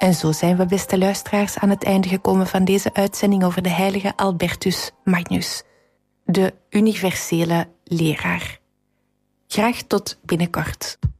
En zo zijn we, beste luisteraars, aan het einde gekomen van deze uitzending over de heilige Albertus Magnus, de universele leraar. Graag tot binnenkort.